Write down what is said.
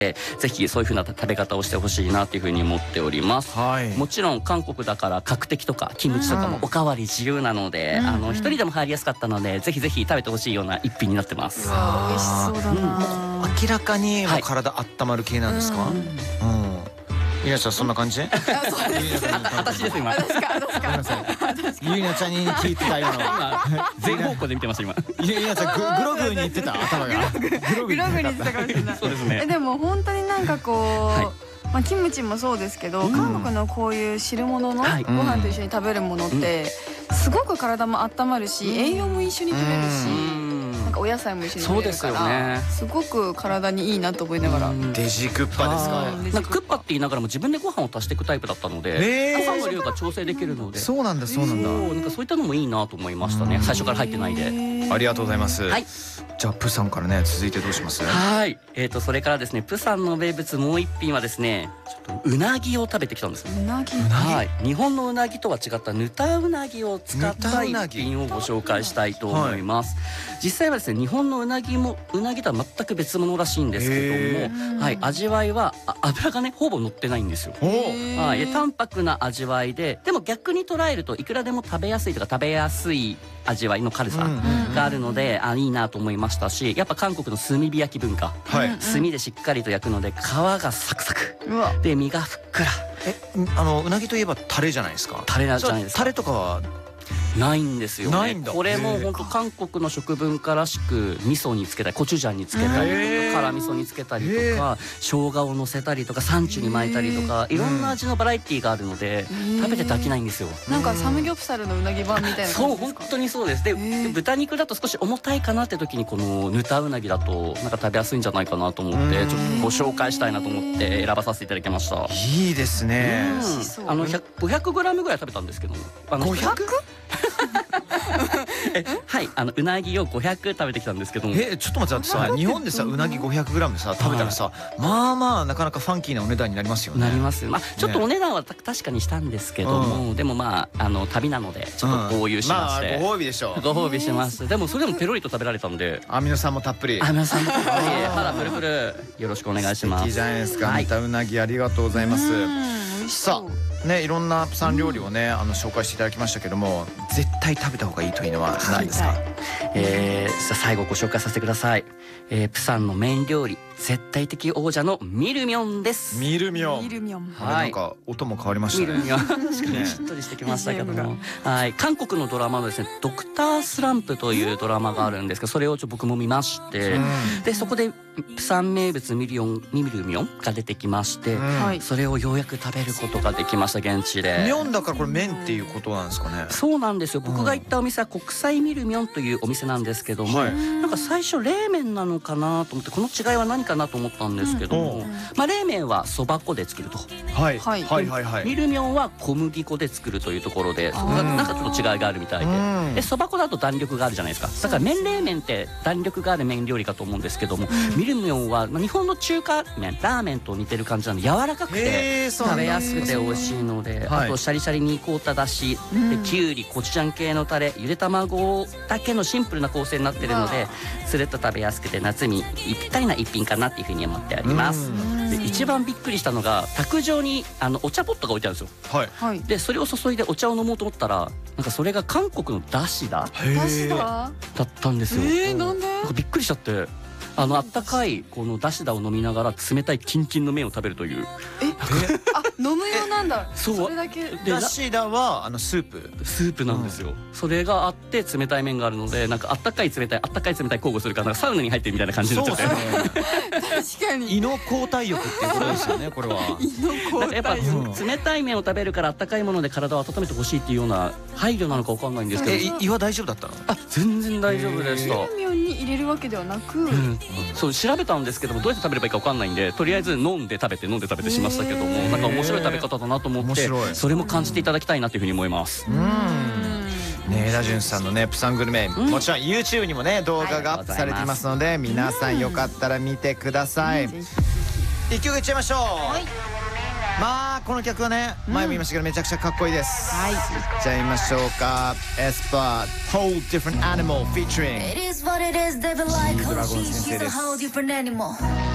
ぜひそういう風な食べ方をしてほしいなという風に思っております。もちろん韓国だから角的とかキムチとかもおかわり自由なので、一人でも入りやすかったので、ぜひぜひ食べてほしいような一品になってます。 美味しそうだな。 明らかにもう体温まる系なんですか？ゆりなちゃんそんな感じ？ 私です今。 ごめんなさい。ゆりなちゃんに聞いてたような。 全方向で見てました今。 ゆりなちゃんグログに言ってた頭が。 グログに言ってたかもしれない。 そうですね。 でも本当になんかこう、まあキムチもそうですけど、韓国のこういう汁物のご飯と一緒に食べるものってすごく体も温まるし、栄養も一緒に取れるし。なんかお野菜も一緒に取れるから、すごく体にいいなと思いながら。 デジクッパですか？ なんかクッパって言いながらも自分でご飯を足していくタイプだったので、ご飯の量が調整できるので。 そうなんだそうなんだ。 なんかそういったのもいいなと思いましたね。最初から入ってないで。 ありがとうございます。 はい。 じゃあプサンからね、続いてどうします？ はい。それからですね、プサンの名物もう一品はですね、ちょっとうなぎを食べてきたんです。 うなぎ。 はい。日本のうなぎとは違ったぬたうなぎを使った一品をご紹介したいと思います。実際はですね、日本のうなぎとは全く別物らしいんですけども、はい、味わいは油がねほぼ乗ってないんですよ。はい。淡白な味わいで、でも逆に捉えるといくらでも食べやすいとか食べやすい味わいの軽さがあるので、いいなと思いましたし、やっぱ韓国の炭火焼き文化、炭でしっかりと焼くので皮がサクサクで身がふっくら。 うなぎといえばタレじゃないですか？タレじゃないですか。 タレとかはないんですよね。 ないんだ。 これも本当韓国の食文化らしく、味噌につけたりコチュジャンにつけたりとか、辛味噌につけたりとか、生姜を乗せたりとか、サンチュに巻いたりとか、いろんな味のバラエティーがあるので食べてて飽きないんですよ。 なんかサムギョプサルのうなぎ版みたいな感じですか？ そう、本当にそうです。で豚肉だと少し重たいかなって時にこのぬたうなぎだとなんか食べやすいんじゃないかなと思って、ちょっとご紹介したいなと思って選ばさせていただきました。 いいですね。 500グラムぐらい食べたんですけども。 500？ はい、うなぎを500食べてきたんですけども。 ちょっと待ってさ、日本でさうなぎ 500g さ食べたらさ、まあまあなかなかファンキーなお値段になりますよね。 なります。まあちょっとお値段は確かにしたんですけども、でもまあ旅なのでちょっと豪遊しまして、 ご褒美でしょ。 ご褒美します。でもそれでもペロリと食べられたんで、 アミノ酸もたっぷり。 アミノ酸もたっぷり、腹プルプルよろしくお願いします。 いいじゃないですか。ぬたうなぎありがとうございます。さあね、いろんなプサン料理をね紹介していただきましたけども、絶対食べた方がいいというのは何ですか？ 最後ご紹介させてください。プサンのメイン料理、絶対的王者のミルミョンです。 ミルミョン。 ミルミョン。 なんか音も変わりましたね。 ミルミョン。確かにしっとりしてきましたけども、はい、韓国のドラマのですね、ドクタースランプというドラマがあるんですけど、それを僕も見まして、でそこでプサン名物ミルミョンが出てきまして、それをようやく食べることができました、現地で。 ミョンだからこれ麺っていうことなんですかね？ そうなんですよ。僕が行ったお店は国際ミルミョンというお店なんですけども、なんか最初冷麺なのかなと思って、この違いは何かなと思ったんですけども、まあ冷麺はそば粉で作ると、ミルミョンは小麦粉で作るというところで、そこがなんかちょっと違いがあるみたいで、そば粉だと弾力があるじゃないですか。だから麺冷麺って弾力がある麺料理かと思うんですけども、ミルミョンは日本の中華麺、ラーメンと似てる感じなので、柔らかくて食べやすくて美味しいので、あとシャリシャリに凍っただしで、きゅうり、コチュジャン系のタレ、ゆで卵だけのシンプルな構成になってるので、スルッと食べやすくて夏にぴったりな一品かなっていうふうに思っております。で一番びっくりしたのが、卓上にお茶ポットが置いてあるんですよ。でそれを注いでお茶を飲もうと思ったら、なんかそれが韓国のだしだったんですよ。 なんで？ なんかびっくりしちゃって、あったかいこのだしだを飲みながら冷たいキンキンの麺を食べるという。 飲むようなんだ。 そう。 それだけ。 だしだはスープなんですよ。それがあって冷たい麺があるので、なんかあったかい冷たい交互するから、なんかサウナに入ってるみたいな感じになっちゃって。 確かに。 胃の交代欲っていうことですよね、これは。 なんかやっぱ冷たい麺を食べるから、あったかいもので体を温めてほしいっていうような配慮なのかわかんないんですけど。 胃は大丈夫だったの？ 全然大丈夫でした。 ミルミョンに入れるわけではなく、 そう調べたんですけども、どうやって食べればいいかわかんないんで、とりあえず飲んで食べてしましたけども、なんか面白い食べ方だなと思って、それも感じていただきたいなというふうに思います。 ね、ダジュンさんのねプサングルメ、もちろん YouTube にもね動画がアップされていますので、皆さんよかったら見てください。一曲いっちゃいましょう。まあこの曲はね、前も言いましたけどめちゃくちゃかっこいいです。いっちゃいましょうか。エスパー Whole Different Animal featuring G-Dragon 先生です。